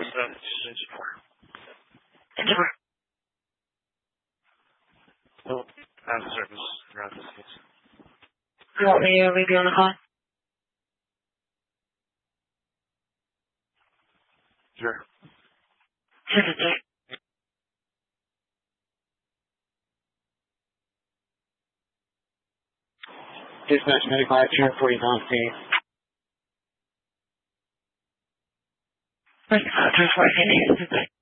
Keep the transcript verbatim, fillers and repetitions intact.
Well, out of service throughout this case. You want me to leave you on the call? Sure. Dispatch medical action for you on scene. What's the time for